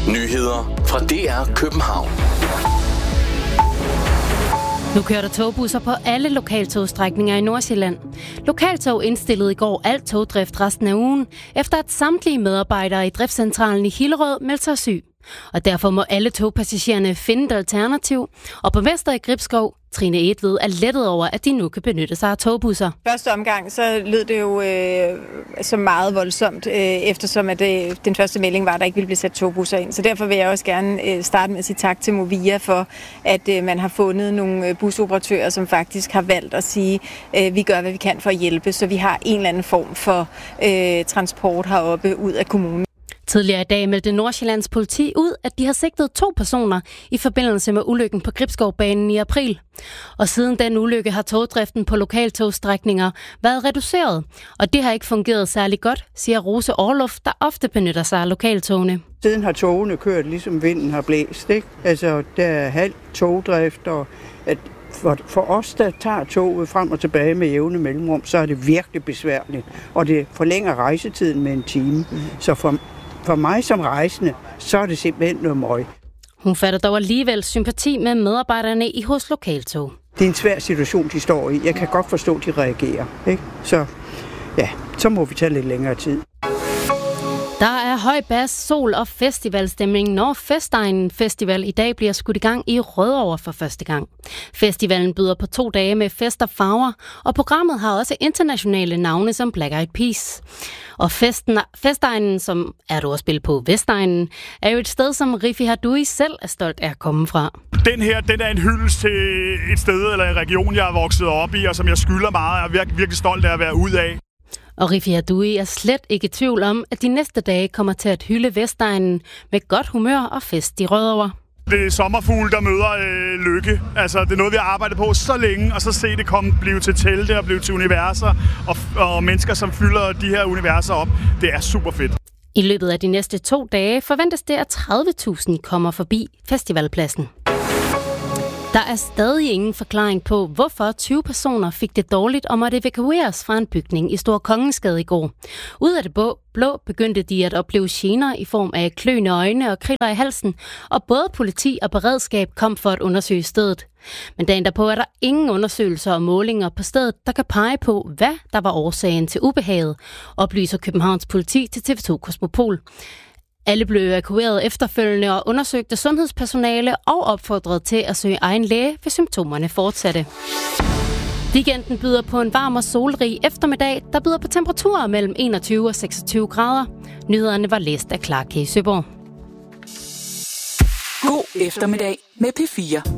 Nyheder fra DR København. Nu kører der togbusser på alle lokaltogstrækninger i Nordsjælland. Lokaltog indstillede i går alt togdrift resten af ugen, efter at samtlige medarbejdere i driftscentralen i Hillerød meldte sig syg. Og derfor må alle togpassagererne finde et alternativ. Og borgmester i Gribskov, Trine Etved, er lettet over, at de nu kan benytte sig af togbusser. Første omgang så lød det jo så meget voldsomt, eftersom at den første melding var, at der ikke ville blive sat togbusser ind. Så derfor vil jeg også gerne starte med at sige tak til Movia for, at man har fundet nogle busoperatører, som faktisk har valgt at sige, at vi gør, hvad vi kan for at hjælpe, så vi har en eller anden form for transport heroppe ud af kommunen. Tidligere i dag meldte Nordsjællands politi ud, at de har sigtet 2 personer i forbindelse med ulykken på Gribskovbanen i april. Og siden den ulykke har togdriften på lokaltogstrækninger været reduceret, og det har ikke fungeret særlig godt, siger Rose Orlof, der ofte benytter sig af lokaltogene. Siden har togene kørt, ligesom vinden har blæst, ikke? Altså, der er halv togdrift, og at for os, der tager toget frem og tilbage med jævne mellemrum, så er det virkelig besværligt, og det forlænger rejsetiden med 1 time. Så for mig som rejsende, så er det simpelthen noget møg. Hun fatter dog alligevel sympati med medarbejderne hos lokaltog. Det er en svær situation, de står i. Jeg kan godt forstå, at de reagerer. Ikke? Så ja, så må vi tage lidt længere tid. Der er høj bas, sol og festivalstemning, når Vestegnen Festival i dag bliver skudt i gang i Rødovre for første gang. Festivalen byder på 2 dage med fest og farver, og programmet har også internationale navne som Black Eyed Peas. Og Vestegnen, som er du at spille på Vestegnen, er jo et sted, som Rifi Hardoui selv er stolt af at komme fra. Den her, den er en hyldest til et sted eller en region, jeg er vokset op i, og som jeg skylder meget, og er virkelig stolt af at være ud af. Og Rifi Hardoui er slet ikke i tvivl om, at de næste dage kommer til at hylde Vestegnen med godt humør og fest i Rødovre. Det er sommerfugle, der møder lykke. Altså, det er noget, vi har arbejdet på så længe, og så se det blive til telte og blive til universer, og mennesker, som fylder de her universer op. Det er super fedt. I løbet af de næste 2 dage forventes det, at 30.000 kommer forbi festivalpladsen. Der er stadig ingen forklaring på, hvorfor 20 personer fik det dårligt og måtte evakueres fra en bygning i Store Kongensgade i går. Ud af det blå begyndte de at opleve gener i form af kløende øjne og kriller i halsen, og både politi og beredskab kom for at undersøge stedet. Men dagen derpå er der ingen undersøgelser og målinger på stedet, der kan pege på, hvad der var årsagen til ubehaget, oplyser Københavns politi til TV2 Kosmopol. Alle blev evakueret efterfølgende og undersøgte sundhedspersonale og opfordret til at søge egen læge, hvis symptomerne fortsatte. Weekenden byder på en varm og solrig eftermiddag, der byder på temperaturer mellem 21 og 26 grader. Nyhederne var læst af Clark K. Søborg. God eftermiddag med P4.